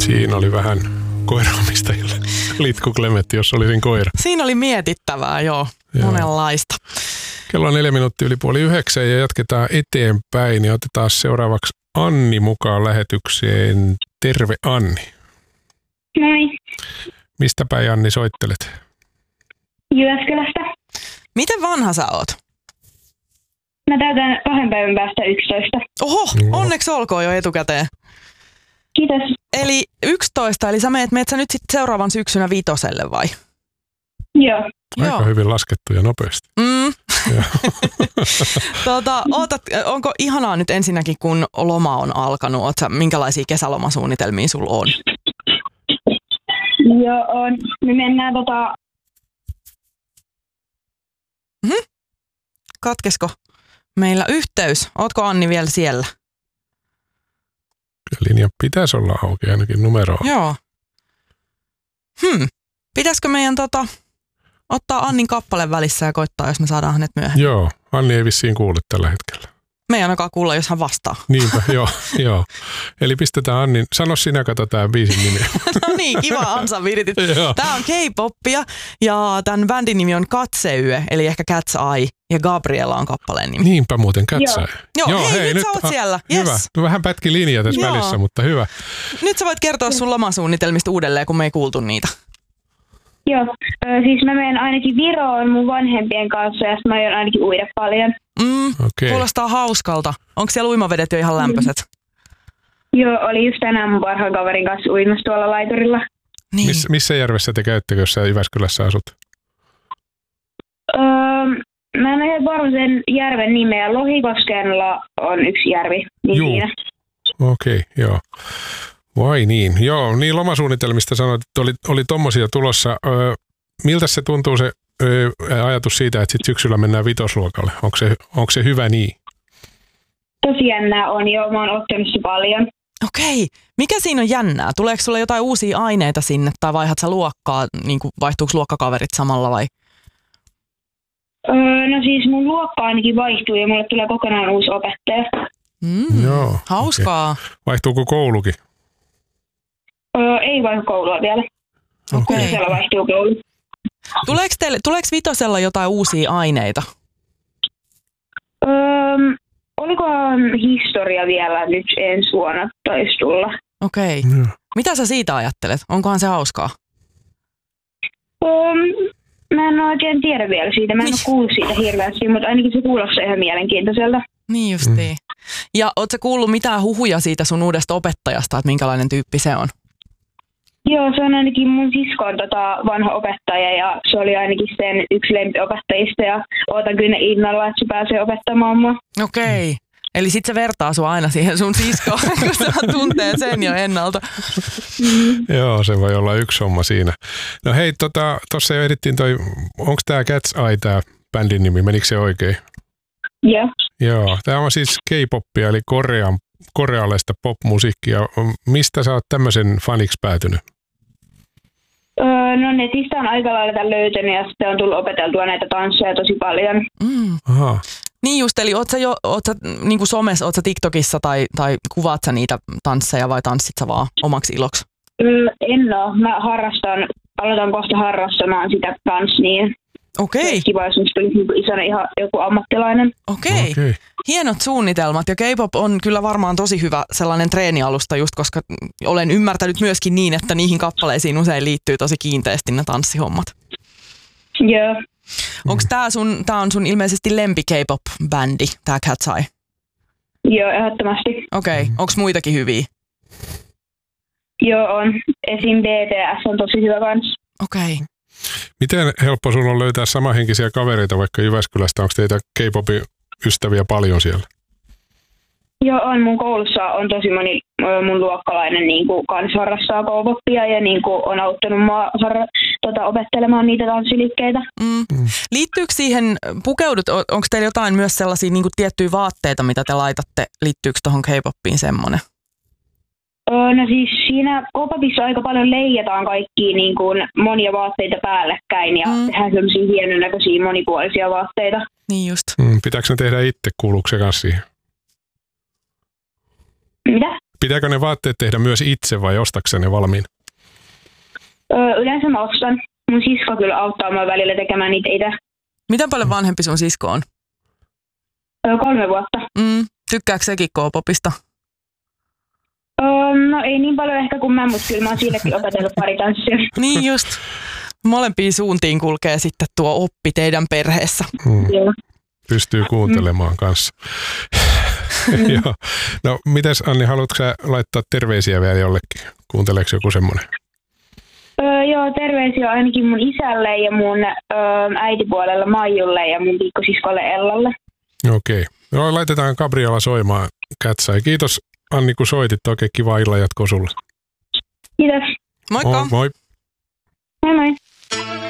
Siinä oli vähän koiraomistajille litku Klemetti, jos olisin koira. Siinä oli mietittävää, joo. Monenlaista. Kello on 8:04 ja jatketaan eteenpäin ja otetaan seuraavaksi Anni mukaan lähetykseen. Terve Anni. Moi. Mistä päin Anni soittelet? Jyväskylästä. Miten vanha sä oot? Mä täytän 2 päivän päästä 11. Oho, onneksi olkoon jo etukäteen. Kiitos. Eli 11, eli sä meet sä nyt sitten seuraavan syksynä 5 vai? Joo. Aika hyvin laskettu ja nopeasti. Onko ihanaa nyt ensinnäkin, kun loma on alkanut? Minkälaisia kesälomasuunnitelmia sulla on? Joo, on. Me mennään Katkesko meillä yhteys? Ootko Anni vielä siellä? Linja pitäisi olla auki, ainakin numeroa. Joo. Pitäisikö meidän ottaa Annin kappale välissä ja koittaa, jos me saadaan hänet myöhemmin? Joo, Anni ei vissiin kuule tällä hetkellä. Me ei ainakaan kuulla, jos hän vastaa. Niinpä, joo. Eli pistetään Annin, sano sinä, kato tämän biisin nimi. No niin, kiva ansa viritit. Tää on K-poppia ja tämän bändin nimi on Katseyö, eli ehkä Cat's Eye, ja Gabriella on kappaleen nimi. Niinpä muuten, Cat's Eye. Joo, hei, nyt sä oot siellä. Hyvä. Yes. Vähän pätki linja tässä välissä, mutta hyvä. Nyt sä voit kertoa sun lomasuunnitelmista uudelleen, kun me ei kuultu niitä. Joo, siis mä menen ainakin Viroon mun vanhempien kanssa ja sitten mä aion ainakin uida paljon. Kuulostaa hauskalta. Onko siellä uimavedet jo ihan lämpöiset? Joo, oli just tänään mun parhaan kaverin kanssa uimassa tuolla laiturilla. Niin. Missä järvessä te käyttekö, jos sä Jyväskylässä asut? Mä en ole ihan varma sen järven nimeä. Lohikoskella on yksi järvi. Niin siinä. Okei, joo. Vai niin? Joo, niin lomasuunnitelmista sanoit, että oli tommosia tulossa. Miltä se tuntuu se ajatus siitä, että sit syksyllä mennään 5-luokalle? Onko se hyvä niin? Tosi jännää on, joo. Mä oon ottanut se paljon. Okei. Mikä siinä on jännää? Tuleeko sulle jotain uusia aineita sinne tai vaihdat sä luokkaa? Niin vaihtuuko luokkakaverit samalla vai? No siis mun luokka ainakin vaihtuu ja mulle tulee kokonaan uusi opettaja. Joo. Hauskaa. Okay. Vaihtuuko koulukin? Ei vaihdu koulua vielä. Okei. Siellä vaihtuu koulu. Tuleeko 5 jotain uusia aineita? Olikohan historia vielä nyt ensi vuonna taisi tulla? Okei. Mitä sä siitä ajattelet? Onkohan se hauskaa? Mä en oikein tiedä vielä siitä. Mä en ole kuullut siitä hirveästi, mutta ainakin se kuulostaa ihan mielenkiintoiselta. Niin justiin. Ja oot sä kuullut mitään huhuja siitä sun uudesta opettajasta, että minkälainen tyyppi se on? Joo, se on ainakin mun siskon vanha opettaja ja se oli ainakin sen yksi lempiopettajista ja ootan kyllä innolla, että se pääsee opettamaan mua. Okei. Eli sit se vertaa sua aina siihen sun siskoon, kun sä tuntee sen jo ennalta. Joo, se voi olla yksi homma siinä. No hei, tossa jo edittiin onko tää Cat's Eye tää bändin nimi, menikö se oikein? Joo. Joo, tää on siis K-poppia eli korealaista popmusiikkia. Mistä sä oot tämmöisen faniksi päätynyt? No netistä on aika lailla löytänyt ja sitten on tullut opeteltua näitä tansseja tosi paljon. Aha. Niin just, eli oot sä niin kuin somessa, oot sä TikTokissa tai kuvaat sä niitä tansseja vai tanssit sä vaan omaksi iloksi? En oo. Mä aloitan kohta harrastamaan sitä kanssa niin. Okei. Kiva, jos musta olisi isona ihan joku ammattilainen. Okei. Hienot suunnitelmat ja K-pop on kyllä varmaan tosi hyvä sellainen treenialusta just, koska olen ymmärtänyt myöskin niin, että niihin kappaleisiin usein liittyy tosi kiinteästi ne tanssihommat. Joo. Onko tää on sun ilmeisesti lempi K-pop-bändi, tää Cat's Eye? Joo, ehdottomasti. Okei. Onko muitakin hyviä? Joo, on. Esim. BTS on tosi hyvä kans. Okei. Miten helppo sun on löytää samanhenkisiä kavereita vaikka Jyväskylästä? Onko teitä K-popin ystäviä paljon siellä? Joo, on. Mun koulussa on tosi moni mun luokkalainen niin kans harrastaa K-popia ja niin on auttanut mua opettelemaan niitä tanssiliikkeitä. Liittyykö siihen, onko teillä jotain myös sellaisia niin tiettyjä vaatteita, mitä te laitatte? Liittyykö tuohon K-popiin semmoinen? No siis siinä K-popissa aika paljon leijataan kaikkia niin kuin monia vaatteita päällekkäin ja tehdään sellaisia hienonäköisiä monipuolisia vaatteita. Niin just. Pitääkö ne tehdä itse, kuuluuko se kanssa siihen? Mitä? Pitääkö ne vaatteet tehdä myös itse vai ostatko ne valmiin? Yleensä mä ostan. Mun sisko kyllä auttaa mua välillä tekemään niitä itse. Miten paljon vanhempi sun sisko on? 3 vuotta. Tykkääkö sekin K-popista? No ei niin paljon ehkä kuin mä, mutta kyllä mä oon siinäkin opetellut pari tanssia. Niin just. Molempiin suuntiin kulkee sitten tuo oppi teidän perheessä. Joo. Pystyy kuuntelemaan kanssa. Joo. No mites Anni, haluatko sä laittaa terveisiä vielä jollekin? Kuunteleeko joku semmoinen? Joo, terveisiä ainakin mun isälle ja mun äitipuolella Maijulle ja mun pikkosiskolle Ellalle. Okei. No, laitetaan Gabriela soimaan Cat's Eye. Kiitos Anni, kun soitit. Oikein kiva illan jatko sulle. Kiitos. Moikka! Moi. Moi moi.